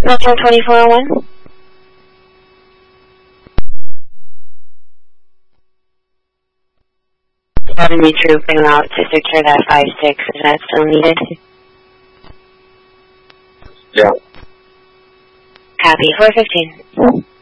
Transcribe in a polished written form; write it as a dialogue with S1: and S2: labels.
S1: Metro 2401. Revenue troop en route to secure that 5-6. Is that still needed?
S2: Yeah.
S1: Copy. 415.